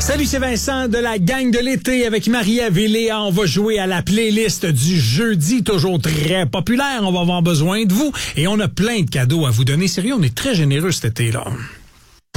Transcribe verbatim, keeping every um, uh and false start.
Salut, c'est Vincent de la gang de l'été avec Marie-Ève et Léa. On va jouer à la playlist du jeudi, toujours très populaire. On va avoir besoin de vous et on a plein de cadeaux à vous donner. Sérieux, on est très généreux cet été-là.